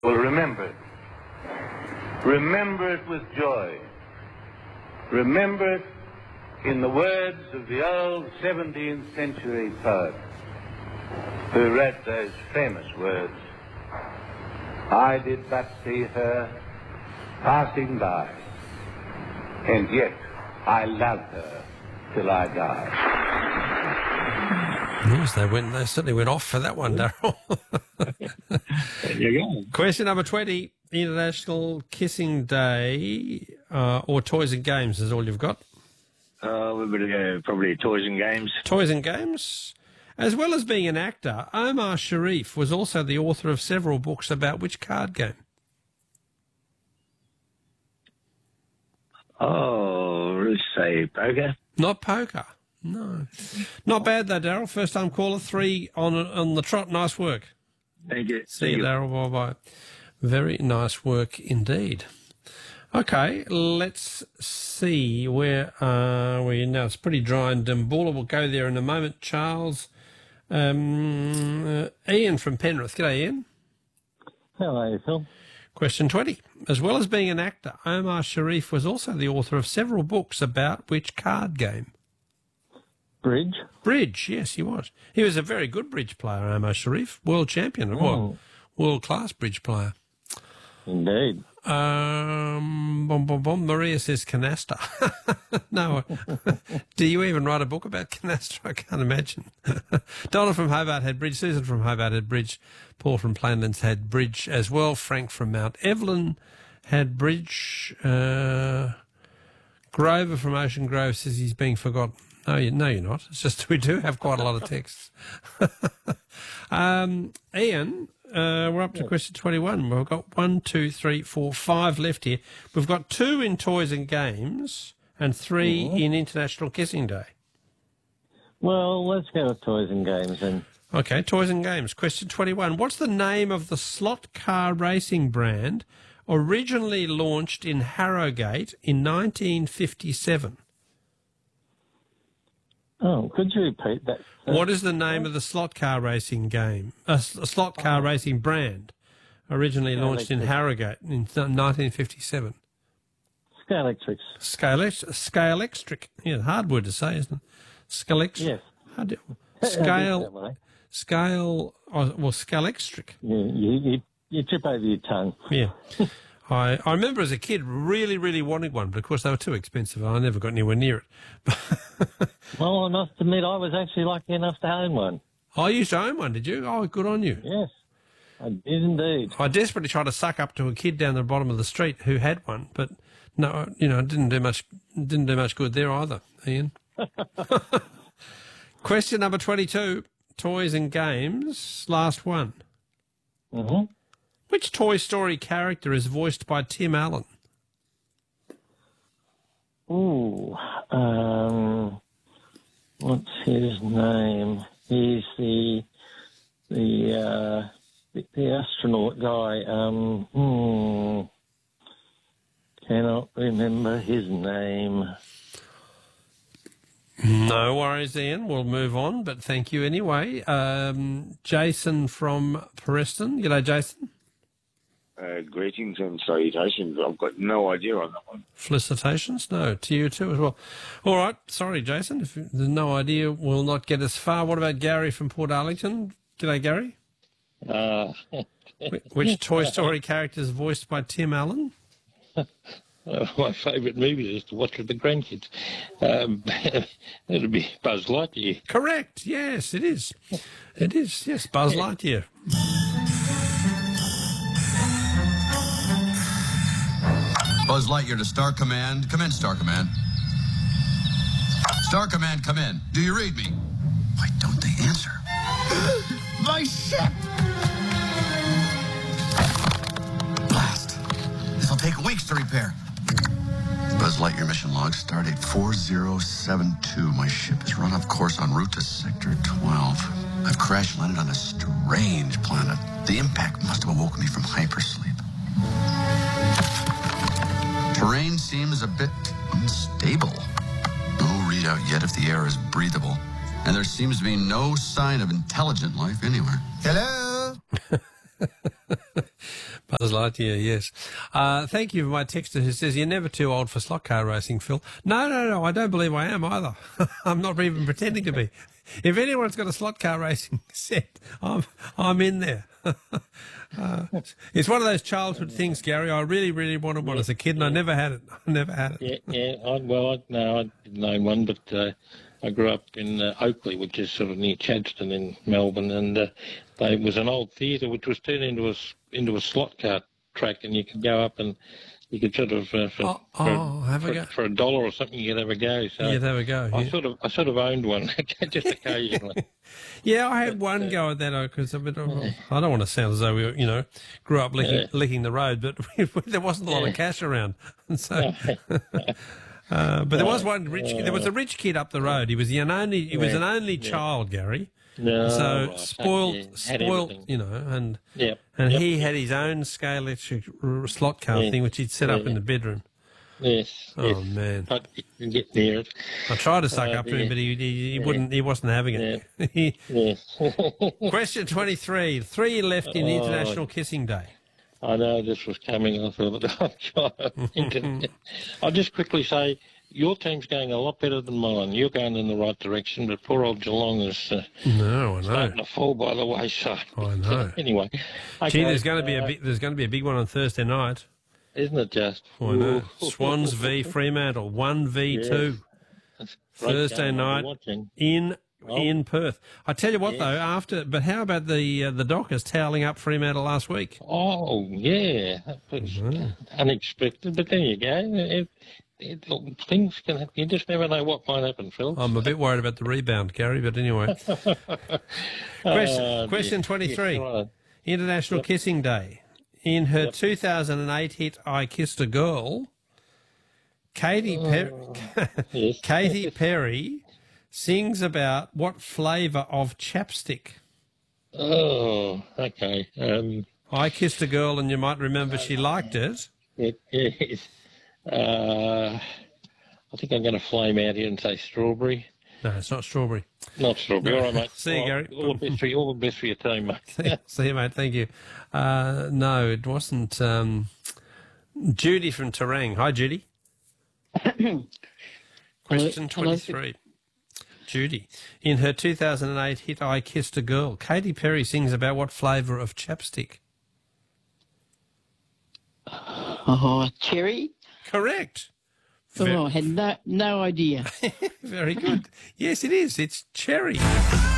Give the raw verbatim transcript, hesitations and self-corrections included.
Well, remember it. Remember it with joy. Remember it in the words of the old seventeenth century poet who read those famous words, I did but see her passing by, and yet I loved her till I died. Yes, they went. They certainly went off for that one, Daryl. There you go. Question number twenty: International Kissing Day, uh, or Toys and Games is all you've got. Uh, we better go probably toys and games. Toys and Games. As well as being an actor, Omar Sharif was also the author of several books about which card game? Oh, let's say poker. Not poker. No. Not bad, though, Daryl. First time caller, three on on the trot. Nice work. Thank you. See you, Daryl. Bye-bye. Very nice work indeed. Okay, let's see. Where are we now? It's pretty dry in Dambulla. We'll go there in a moment. Charles. Um, uh, Ian from Penrith. G'day, Ian. Hello, Phil. Question twenty. As well as being an actor, Omar Sharif was also the author of several books about which card game? Bridge. Bridge, yes, he was. He was a very good bridge player, Omar Sharif. World champion, Oh. world-class bridge player. Indeed. Um, bom, bom, bom. Maria says canasta. No. Do you even write a book about canasta? I can't imagine. Donna from Hobart had bridge. Susan from Hobart had bridge. Paul from Plainlands had bridge as well. Frank from Mount Evelyn had bridge. Uh, Grover from Ocean Grove says he's being forgotten. No, you, no, you're not. It's just we do have quite a lot of texts. um, Ian, uh, we're up to question twenty-one. We've got one, two, three, four, five left here. We've got two in Toys and Games and three Mm-hmm. in International Kissing Day. Well, let's go with toys and games then. Okay, Toys and Games. Question twenty-one. What's the name of the slot car racing brand originally launched in Harrogate in nineteen fifty-seven? Oh, could you repeat that? What is the name of the slot car racing game? A, s- a slot car Oh. racing brand, originally launched in Scalextric. Harrogate in nineteen fifty-seven. Scalextrics. Scalex, Scalextric. Yeah, hard word to say, isn't it? Scalextric. Yes. How do, That scale. way. Scale. Oh, well, Scalextric. You, you, you, you trip over your tongue. Yeah. I, I remember as a kid really, really wanting one, but of course they were too expensive and I never got anywhere near it. Well, I must admit, I was actually lucky enough to own one. I used to own one, did you? Oh, good on you. Yes, I did indeed. I desperately tried to suck up to a kid down the bottom of the street who had one, but no, you know, it didn't do much, didn't do much good there either, Ian. Question number twenty-two, Toys and Games, last one. Mm-hmm. Which Toy Story character is voiced by Tim Allen? Ooh, um, what's his name? He's the the uh, the, the astronaut guy. Um, hmm, cannot remember his name. No worries, Ian. We'll move on, but thank you anyway. Um, Jason from Preston. G'day, Jason. Uh, greetings and salutations. I've got no idea on that one. Felicitations. No, to you too as well. All right. Sorry, Jason. If there's no idea, we'll not get as far. What about Gary from Port Arlington? G'day, Gary. Uh, Wh- Which Toy Story character is voiced by Tim Allen? Uh, my favourite movie is to watch with the grandkids. Um, it'll be Buzz Lightyear. Correct. Yes, it is. It is. Yes, Buzz Lightyear. Buzz Lightyear to Star Command. Come in, Star Command. Star Command, come in. Do you read me? Why don't they answer? My ship! Blast. This'll take weeks to repair. Buzz Lightyear mission log, stardate four zero seven two. My ship is run off course en route to Sector twelve. I've crash landed on a strange planet. The impact must have awoken me from hypersleep. Terrain seems a bit unstable. No readout yet if the air is breathable. And there seems to be no sign of intelligent life anywhere. Hello? Buzz Lightyear, yes. Uh, thank you for my texter who says, you're never too old for slot car racing, Phil. No, no, no, I don't believe I am either. I'm not even pretending to be. If anyone's got a slot car racing set, I'm, I'm in there. uh, it's one of those childhood things, Gary. I really, really wanted one yeah, as a kid, and yeah. I never had it. I never had it. Yeah, yeah. I, well, I, no, I didn't own one, but uh, I grew up in uh, Oakley, which is sort of near Chadstone in Melbourne, and uh, there was an old theatre which was turned into a s- into a slot car track, and you could go up and you could sort of uh, for, Oh, for, oh, have a for, go. for a dollar or something, you could have a go. So You'd have a go. I Yeah, sort of I sort of owned one just occasionally. yeah I had one go at that because I don't want to sound as though we, you know, grew up licking, Yeah. licking the road, but there wasn't a lot of cash around, and so. Uh, but there was one rich. There was a rich kid up the road. He was the only. He was Yeah. an only child, Gary. No, So right, spoiled, yeah, had spoiled, everything. you know, and Yep. and yep. he had his own scale electric r- slot car Yeah. thing, which he'd set up Yeah. in the bedroom. Yes. Oh, yes. man. I can get near it. I tried to suck Oh, up to him, dear. but he he, he wouldn't. He wasn't having it. He- Yes. Question twenty-three. Three left in Oh. International Kissing Day. I know this was coming. I thought, oh, God. I'll just quickly say, your team's going a lot better than mine. You're going in the right direction, but poor old Geelong is uh, No, I starting know. to fall by the wayside. I know. Anyway, Gee, okay, there's going to be a uh, big, there's going to be a big one on Thursday night. isn't it just? I know. Ooh. Swans v Fremantle, one v two. That's a great Thursday game I'll night be watching. in Oh. in Perth. I tell you what, Yes. though, after but how about the uh, the Dockers toweling up Fremantle last week? Oh, yeah. That was unexpected, but there you go. It, it, things can happen. You just never know what might happen, Phil. I'm a bit worried about the rebound, Gary, but anyway. question Oh, question dear. twenty-three. Yes, right. International Kissing Day. In her two thousand eight hit I Kissed a Girl, Katy Perry, Yes. Katy Perry sings about what flavour of chapstick? Oh, okay. Um, I Kissed a Girl, and you might remember she liked it. it is. Uh, I think I'm going to flame out here and say strawberry. No, it's not strawberry. Not strawberry. All right, mate. See you, All Gary. All the best for you. All the best for your team, mate. See you, mate. Thank you. Uh, no, it wasn't. Um, Judy from Terang. Hi, Judy. Question twenty-three. Judy. In her two thousand eight hit I Kissed a Girl, Katy Perry sings about what flavour of chapstick? Oh, cherry? Correct. Oh, I had no, no idea. Very good. Yes, it is. It's cherry.